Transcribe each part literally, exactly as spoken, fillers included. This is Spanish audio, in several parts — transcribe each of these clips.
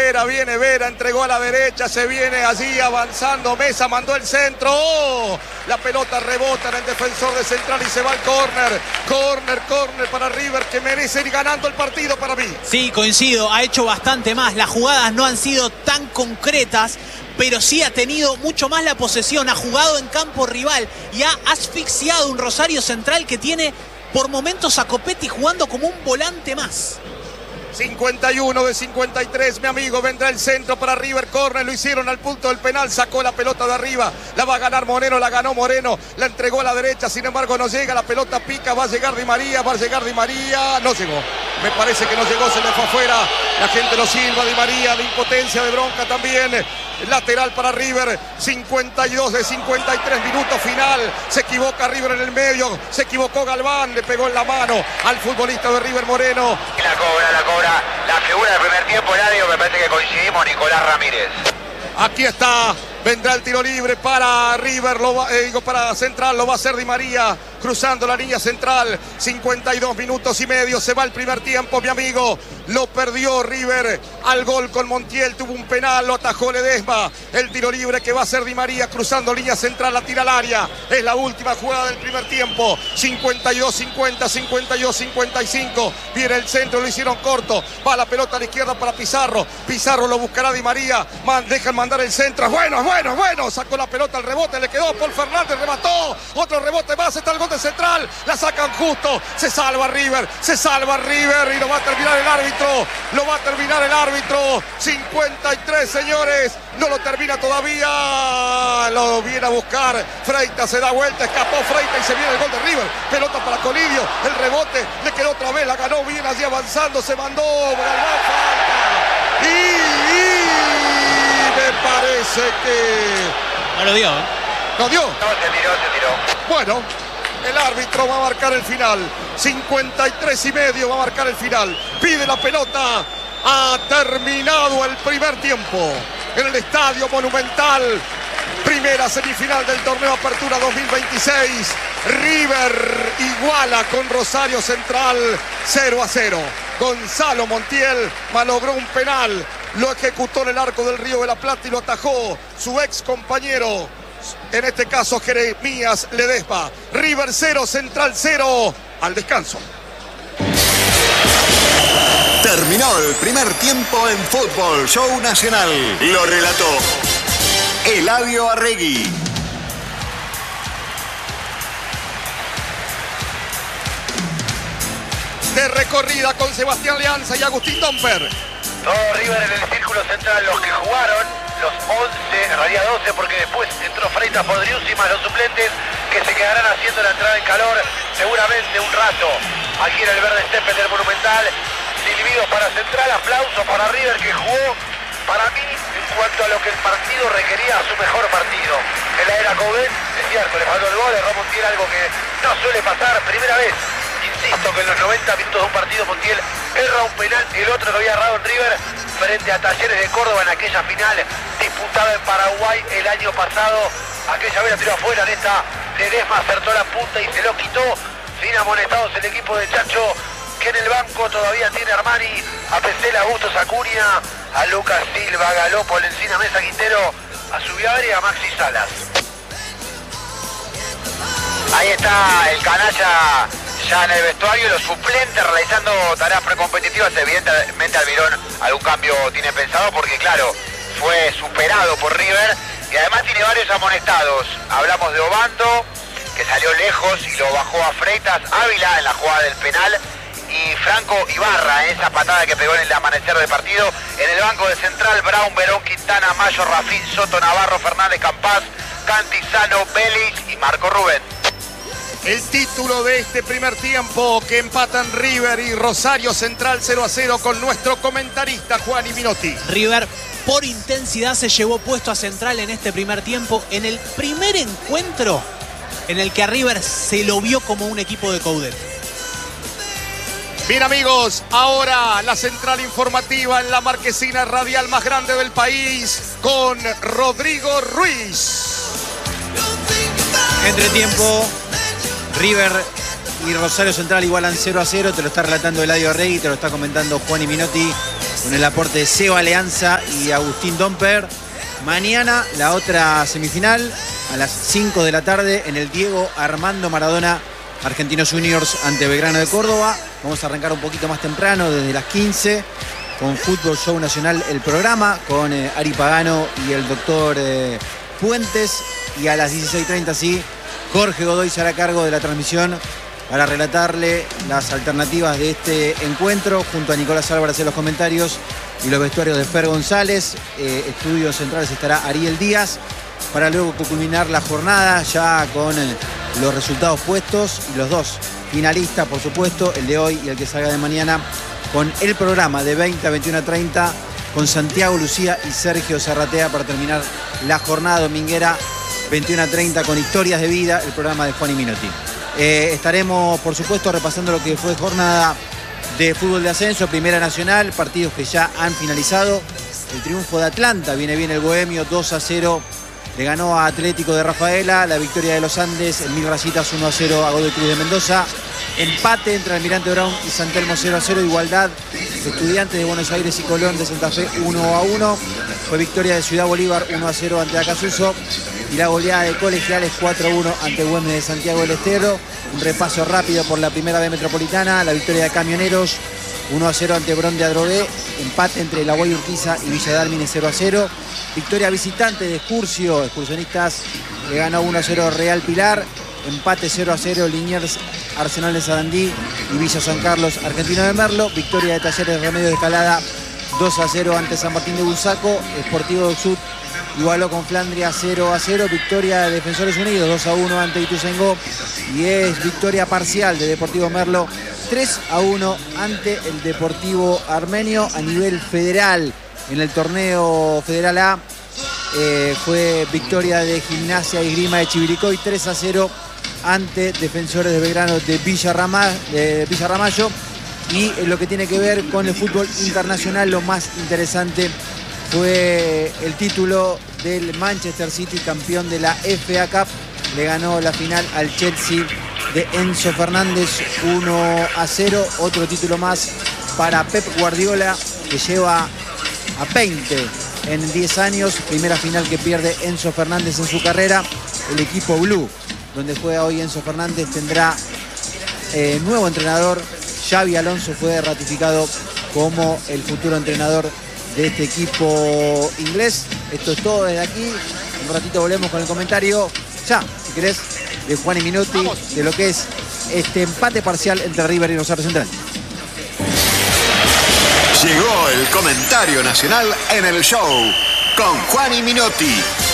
Vera, viene Vera, entregó a la derecha, se viene allí avanzando, Mesa mandó el centro, ¡oh! La pelota rebota en el defensor de Central y se va al córner, córner, córner para River, que merece ir ganando el partido para mí. Sí, coincido, ha hecho bastante más, las jugadas no han sido tan concretas, pero sí ha tenido mucho más la posesión, ha jugado en campo rival y ha asfixiado un Rosario Central que tiene por momentos a Copetti jugando como un volante más. cincuenta y uno de cincuenta y tres, mi amigo, vendrá el centro para River, córner, lo hicieron al punto del penal, sacó la pelota de arriba, la va a ganar Moreno, la ganó Moreno, la entregó a la derecha, sin embargo no llega, la pelota pica, va a llegar Di María, va a llegar Di María, no llegó, me parece que no llegó, se le fue afuera, la gente lo silba, Di María, de impotencia, de bronca también, lateral para River, cincuenta y dos de cincuenta y tres, minuto final, se equivoca River en el medio, se equivocó Galván, le pegó en la mano al futbolista de River Moreno. La cobra, la cobra. La figura del primer tiempo, Eladio, me parece que coincidimos, Nicolás Ramírez. Aquí está, vendrá el tiro libre para River, lo va, eh, digo para Central, lo va a hacer Di María, cruzando la línea central, cincuenta y dos minutos y medio, se va el primer tiempo, mi amigo, lo perdió River, al gol con Montiel, tuvo un penal, lo atajó Ledesma, el tiro libre que va a ser Di María, cruzando línea central, la tira al área, es la última jugada del primer tiempo, cincuenta y dos cincuenta, cincuenta y dos cincuenta y cinco, viene el centro, lo hicieron corto, va la pelota a la izquierda para Pizarro, Pizarro lo buscará Di María, man, dejan mandar el centro, bueno, bueno, bueno, sacó la pelota al rebote, le quedó Paul Fernández, remató, otro rebote más, está el gol de Central, la sacan justo, se salva River, se salva River y lo va a terminar el árbitro, lo va a terminar el árbitro, cincuenta y tres señores, no lo termina todavía, lo viene a buscar, Freitas se da vuelta, escapó Freitas y se viene el gol de River, pelota para Colidio, el rebote, le quedó otra vez, la ganó bien allí avanzando, se mandó, Galván, falta, y, y me parece que... No lo dio, ¿eh? ¿No dio? No, se tiró, se tiró. Bueno, el árbitro va a marcar el final, cincuenta y tres y medio va a marcar el final, pide la pelota, ha terminado el primer tiempo en el Estadio Monumental, primera semifinal del torneo Apertura dos mil veintiséis, River iguala con Rosario Central cero a cero, Gonzalo Montiel malogró un penal, lo ejecutó en el arco del Río de la Plata y lo atajó su ex compañero, en este caso Jeremías Ledesma. River cero, Central cero, al descanso. Terminó el primer tiempo en Fútbol Show Nacional. Lo relató Eladio Arregui. De recorrida con Sebastián Leanza y Agustín Domper. Todo River en el círculo central, los que jugaron, los once, en realidad doce, porque después entró Freitas, Podriuzzi más los suplentes que se quedarán haciendo la entrada en calor seguramente un rato aquí en el verde césped del Monumental. Silbidos para Central, aplausos para River que jugó, para mí, en cuanto a lo que el partido requería, su mejor partido. En la era Coudet, es cierto, le faltó el gol, erró Montiel, algo que no suele pasar, primera vez. Insisto que en los noventa minutos de un partido Montiel erra un penal, el otro que había errado en River frente a Talleres de Córdoba en aquella final disputada en Paraguay el año pasado. Aquella vez la tiró afuera, en esta Ledesma acertó la punta y se lo quitó. Sin amonestados el equipo de Chacho, que en el banco todavía tiene Armani, a Pesela, Bustos, Acuña, a Lucas Silva, Galopo, Lencina, Mesa, Quintero, a Subiabre y a Maxi Salas. Ahí está el canalla ya en el vestuario, los suplentes realizando tareas precompetitivas. Evidentemente Almirón algún cambio tiene pensado porque claro, fue superado por River y además tiene varios amonestados. Hablamos de Obando, que salió lejos y lo bajó a Freitas, Ávila en la jugada del penal y Franco Ibarra, esa patada que pegó en el amanecer del partido. En el banco de Central, Brown, Verón, Quintana, Mayo, Rafín, Soto, Navarro, Fernández, Campás, Cantizano, Vélez y Marco Rubén. El título de este primer tiempo que empatan River y Rosario Central cero a cero con nuestro comentarista Juan Minotti. River por intensidad se llevó puesto a Central en este primer tiempo, en el primer encuentro en el que a River se lo vio como un equipo de Coudet. Bien amigos, ahora la central informativa en la marquesina radial más grande del país con Rodrigo Ruiz. Entretiempo, River y Rosario Central igualan cero a cero, te lo está relatando Eladio Arregui, te lo está comentando Juan Minotti. con el aporte de Seba Alianza y Agustín Domper. Mañana la otra semifinal a las cinco de la tarde en el Diego Armando Maradona, Argentinos Juniors ante Belgrano de Córdoba. Vamos a arrancar un poquito más temprano, desde las quince, con Fútbol Show Nacional, el programa, con eh, Ari Pagano y el doctor eh, Puentes. Y a las dieciséis treinta, sí, Jorge Godoy se hará cargo de la transmisión para relatarle las alternativas de este encuentro, junto a Nicolás Álvarez en los comentarios y los vestuarios de Fer González. Eh, estudios centrales estará Ariel Díaz, para luego culminar la jornada ya con eh, los resultados puestos y los dos finalistas, por supuesto, el de hoy y el que salga de mañana, con el programa de veinte a veintiuno treinta con Santiago Lucía y Sergio Zarratea para terminar la jornada dominguera veintiuno treinta con Historias de Vida, el programa de Juan y Minotti. Eh, estaremos, por supuesto, repasando lo que fue jornada de fútbol de ascenso, Primera Nacional, partidos que ya han finalizado. El triunfo de Atlanta, viene bien el bohemio, dos a cero. Le ganó a Atlético de Rafaela, la victoria de los Andes, el Mil Rayitas uno a cero a Godoy Cruz de Mendoza. Empate entre Almirante Brown y San Telmo cero a cero. Igualdad de Estudiantes de Buenos Aires y Colón de Santa Fe uno a uno. Fue victoria de Ciudad Bolívar uno a cero ante Acasuso. Y la goleada de Colegiales cuatro a uno ante Güemes de Santiago del Estero. Un repaso rápido por la primera B metropolitana. La victoria de Camioneros uno a cero ante Bron de Adrogué. Empate entre La Guay Urquiza y Villa Dálmine cero a cero. Victoria visitante de Excursio. Excursionistas le ganó uno a cero Real Pilar. Empate cero a cero Liniers, Arsenal de Sarandí y Villa San Carlos, Argentino de Merlo. Victoria de Talleres Remedio de Escalada dos a cero ante San Martín de Bursaco. Sportivo del Sud igualó con Flandria cero a cero. Victoria de Defensores Unidos dos a uno ante Ituzaingó. Y es victoria parcial de Deportivo Merlo tres a uno ante el Deportivo Armenio. A nivel federal, en el torneo Federal A, eh, fue victoria de Gimnasia y Esgrima de Chivilcoy tres a cero ante Defensores de Belgrano de Villa, Rama, de Villa Ramallo. Y en lo que tiene que ver con el fútbol internacional, lo más interesante fue el título del Manchester City, campeón de la F A Cup. Le ganó la final al Chelsea de Enzo Fernández uno a cero. Otro título más para Pep Guardiola, que lleva a veinte en diez años. Primera final que pierde Enzo Fernández en su carrera. El equipo Blue, donde juega hoy Enzo Fernández, tendrá eh, nuevo entrenador. Xabi Alonso fue ratificado como el futuro entrenador de este equipo inglés. Esto es todo desde aquí. Un ratito volvemos con el comentario, ya, si querés, de Juan y Minotti, de lo que es este empate parcial entre River y Rosario Central. Llegó el comentario nacional en el show con Juan y Minotti.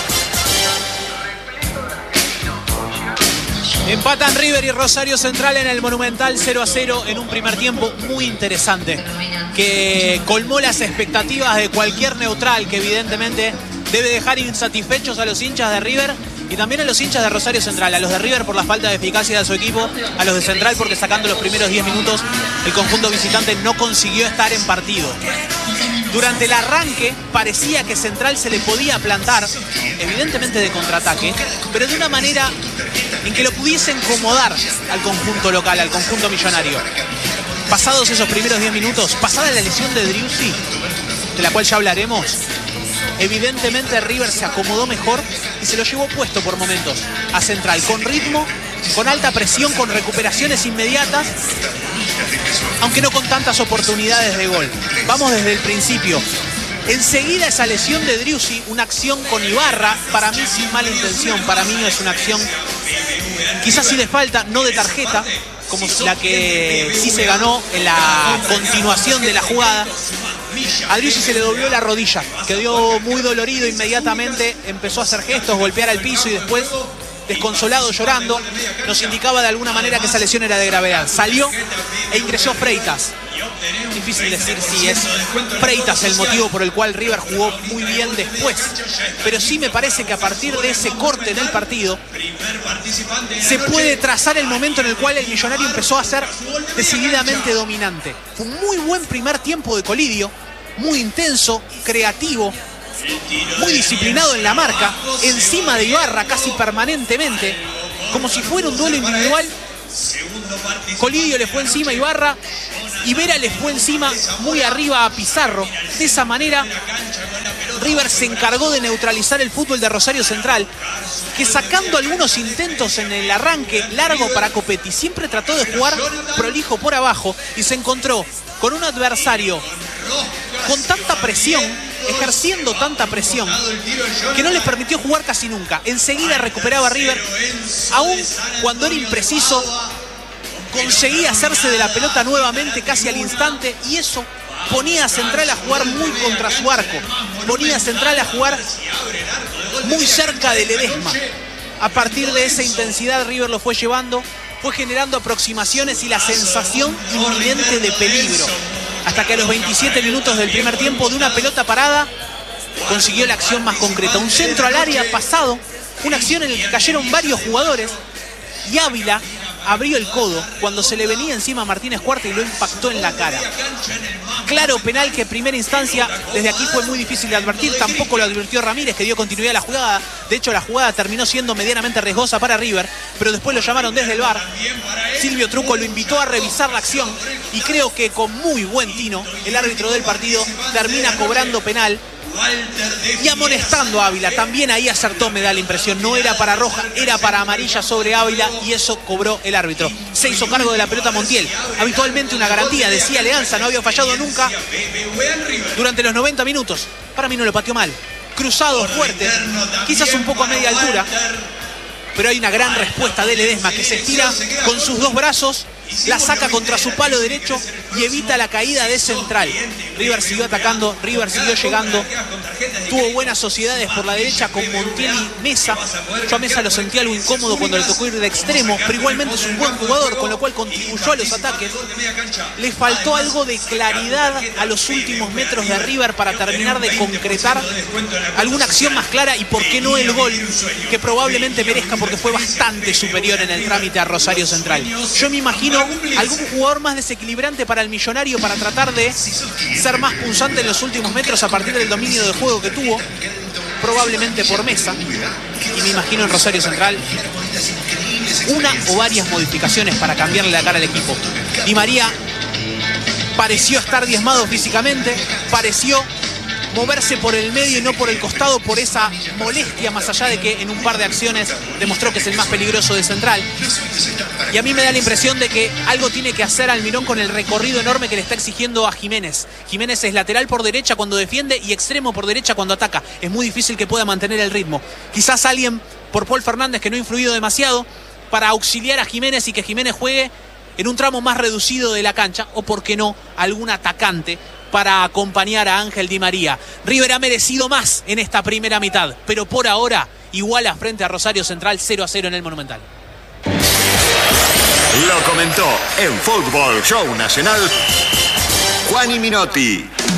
Empatan River y Rosario Central en el Monumental cero a cero en un primer tiempo muy interesante, que colmó las expectativas de cualquier neutral, que evidentemente debe dejar insatisfechos a los hinchas de River y también a los hinchas de Rosario Central. A los de River por la falta de eficacia de su equipo, a los de Central porque sacando los primeros diez minutos el conjunto visitante no consiguió estar en partido. Durante el arranque parecía que Central se le podía plantar, evidentemente de contraataque, pero de una manera en que lo pudiese incomodar al conjunto local, al conjunto millonario. Pasados esos primeros diez minutos, pasada la lesión de Driussi, de la cual ya hablaremos, evidentemente River se acomodó mejor y se lo llevó puesto por momentos a Central, con ritmo, con alta presión, con recuperaciones inmediatas, aunque no con tantas oportunidades de gol. Vamos desde el principio. Enseguida esa lesión de Driussi, una acción con Ibarra, para mí sin mala intención, para mí no es una acción quizás sí de falta, no de tarjeta, como la que sí se ganó en la continuación de la jugada. A Driussi se le dobló la rodilla, quedó muy dolorido inmediatamente, empezó a hacer gestos, golpear al piso y después, desconsolado, llorando, nos indicaba de alguna manera que esa lesión era de gravedad. Salió e ingresó Freitas. Difícil decir si es Freitas el motivo por el cual River jugó muy bien después, pero sí me parece que a partir de ese corte en el partido se puede trazar el momento en el cual el millonario empezó a ser decididamente dominante. Fue un muy buen primer tiempo de Colidio, muy intenso, creativo, muy disciplinado en la marca, encima de Ibarra casi permanentemente, como si fuera un duelo individual. Colidio le fue encima a Ibarra y Vera le fue encima muy arriba a Pizarro. De esa manera, River se encargó de neutralizar el fútbol de Rosario Central, que sacando algunos intentos en el arranque largo para Copetti, siempre trató de jugar prolijo por abajo y se encontró con un adversario con tanta presión, ejerciendo tanta presión, que no les permitió jugar casi nunca. Enseguida recuperaba River, aún cuando era impreciso, conseguía hacerse de la pelota nuevamente casi al instante, y eso ponía a Central a jugar muy contra su arco, ponía a Central a jugar muy cerca de Ledesma. A partir de esa intensidad River lo fue llevando, fue generando aproximaciones y la sensación inminente de peligro, hasta que a los veintisiete minutos del primer tiempo, de una pelota parada, consiguió la acción más concreta. Un centro al área pasado, una acción en la que cayeron varios jugadores, y Ávila abrió el codo cuando se le venía encima a Martínez Cuarta y lo impactó en la cara. Claro penal que en primera instancia desde aquí fue muy difícil de advertir, tampoco lo advirtió Ramírez, que dio continuidad a la jugada. De hecho, la jugada terminó siendo medianamente riesgosa para River, pero después lo llamaron desde el V A R. Silvio Truco lo invitó a revisar la acción y creo que con muy buen tino el árbitro del partido termina cobrando penal y amonestando a Ávila. También ahí acertó, me da la impresión. No era para roja, era para amarilla sobre Ávila, y eso cobró el árbitro. Se hizo cargo de la pelota Montiel. Habitualmente una garantía, decía Leanza, no había fallado nunca durante los noventa minutos. Para mí no lo pateó mal. Cruzado, fuerte, quizás un poco a media altura, pero hay una gran respuesta de Ledesma, que se estira con sus dos brazos, la saca contra su palo derecho y evita la caída de Central. River siguió atacando, River siguió llegando, tuvo buenas sociedades por la derecha con Montiel y Mesa. Yo a Mesa lo sentía algo incómodo cuando le tocó ir de extremo, pero igualmente es un buen jugador, con lo cual contribuyó a los ataques. Le faltó algo de claridad a los últimos metros de River para terminar de concretar alguna acción más clara, y por qué no el gol, que probablemente merezca porque fue bastante superior en el trámite a Rosario Central. Yo me imagino algún jugador más desequilibrante para el Millonario, para tratar de ser más punzante en los últimos metros a partir del dominio de juego que tuvo, probablemente por Mesa. Y me imagino en Rosario Central una o varias modificaciones para cambiarle la cara al equipo. Di María pareció estar diezmado físicamente, pareció moverse por el medio y no por el costado, por esa molestia, más allá de que en un par de acciones demostró que es el más peligroso de Central. Y a mí me da la impresión de que algo tiene que hacer Almirón con el recorrido enorme que le está exigiendo a Jiménez. Jiménez es lateral por derecha cuando defiende y extremo por derecha cuando ataca. Es muy difícil que pueda mantener el ritmo. Quizás alguien por Paul Fernández, que no ha influido demasiado, para auxiliar a Jiménez y que Jiménez juegue en un tramo más reducido de la cancha, o por qué no, algún atacante para acompañar a Ángel Di María. River ha merecido más en esta primera mitad, pero por ahora iguala frente a Rosario Central cero a cero en el Monumental. Lo comentó en Fútbol Show Nacional Juani Minotti.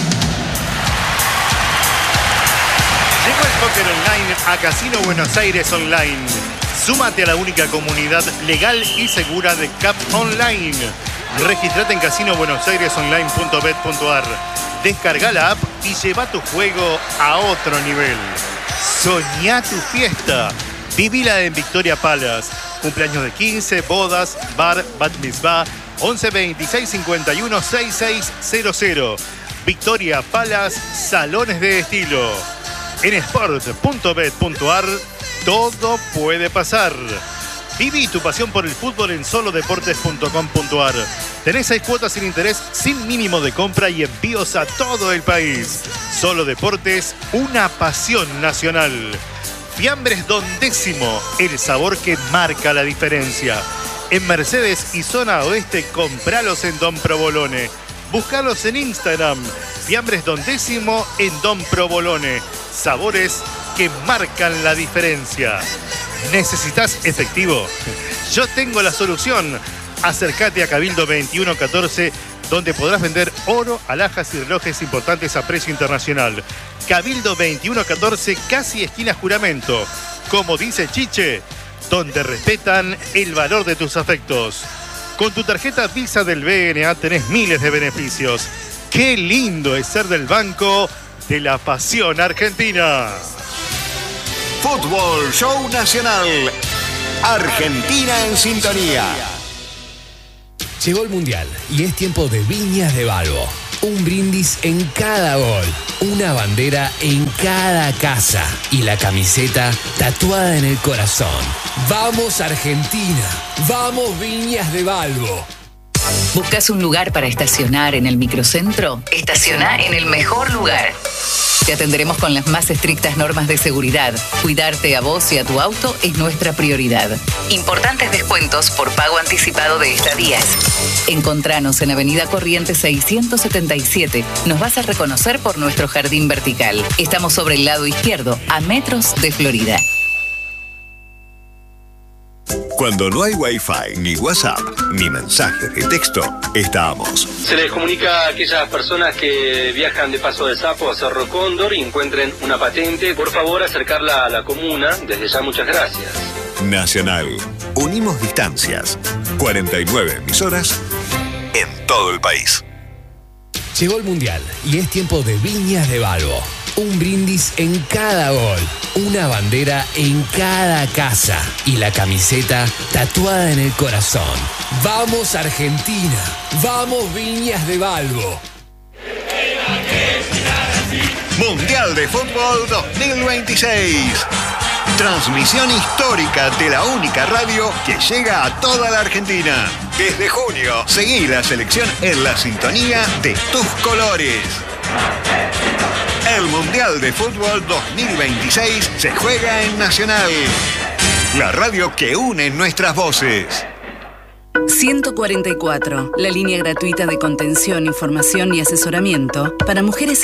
Llegó el póker online a Casino Buenos Aires Online. Súmate a la única comunidad legal y segura de C A P Online. Registrate en casino buenos aires online punto bet punto ar. Descarga la app y lleva tu juego a otro nivel. Soñá tu fiesta. Vivila en Victoria Palace. Cumpleaños de quince, bodas, bar, bat mitzvah. once veintiséis cincuenta y uno sesenta y seis cero cero. Victoria Palace, salones de estilo. En sport punto bet punto ar todo puede pasar. Viví tu pasión por el fútbol en solo deportes punto com punto ar. Tenés seis cuotas sin interés, sin mínimo de compra y envíos a todo el país. Solo Deportes, una pasión nacional. Fiambres Don Décimo, el sabor que marca la diferencia. En Mercedes y zona oeste, compralos en Don Provolone. Búscalos en Instagram. Fiambres Don Décimo en Don Provolone. Sabores que marcan la diferencia. ¿Necesitas efectivo? Yo tengo la solución. Acércate a Cabildo veintiuno catorce, donde podrás vender oro, alhajas y relojes importantes a precio internacional. Cabildo veintiuno catorce, casi esquina Juramento. Como dice Chiche, donde respetan el valor de tus afectos. Con tu tarjeta Visa del B N A tenés miles de beneficios. ¡Qué lindo es ser del Banco de la Pasión Argentina! Fútbol Show Nacional. Argentina en sintonía. Llegó el Mundial y es tiempo de Viñas de Balbo. Un brindis en cada gol, una bandera en cada casa y la camiseta tatuada en el corazón. ¡Vamos Argentina! ¡Vamos Viñas de Balbo! ¿Buscas un lugar para estacionar en el microcentro? Estaciona en el mejor lugar. Te atenderemos con las más estrictas normas de seguridad. Cuidarte a vos y a tu auto es nuestra prioridad. Importantes descuentos por pago anticipado de estadías. Encontranos en Avenida Corrientes seiscientos setenta y siete. Nos vas a reconocer por nuestro jardín vertical. Estamos sobre el lado izquierdo, a metros de Florida. Cuando no hay Wi-Fi, ni WhatsApp, ni mensajes de texto, estamos. Se les comunica a aquellas personas que viajan de Paso de Sapo a Cerro Cóndor y encuentren una patente, por favor acercarla a la comuna. Desde ya, muchas gracias. Nacional. Unimos distancias. cuarenta y nueve emisoras en todo el país. Llegó el Mundial y es tiempo de Viñas de Balbo. Un brindis en cada gol, una bandera en cada casa y la camiseta tatuada en el corazón. ¡Vamos Argentina! ¡Vamos Viñas de Balbo! Mundial de Fútbol dos mil veintiséis. Transmisión histórica de la única radio que llega a toda la Argentina. Desde junio, seguí la selección en la sintonía de tus colores. El Mundial de Fútbol dos mil veintiséis se juega en Nacional, la radio que une nuestras voces. ciento cuarenta y cuatro, la línea gratuita de contención, información y asesoramiento para mujeres